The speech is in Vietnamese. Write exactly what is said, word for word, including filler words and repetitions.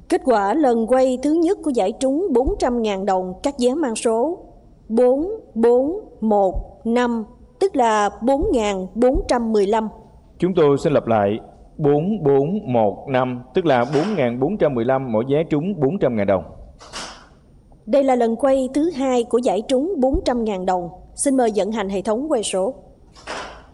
Kết quả lần quay thứ nhất của giải trúng bốn trăm nghìn đồng các vé mang số bốn bốn một năm, tức là bốn nghìn bốn trăm mười lăm. Chúng tôi xin lặp lại, bốn bốn một năm, tức là bốn nghìn bốn trăm mười lăm, mỗi vé trúng bốn trăm nghìn đồng. Đây là lần quay thứ hai của giải trúng bốn trăm nghìn đồng. Xin mời vận hành hệ thống quay số.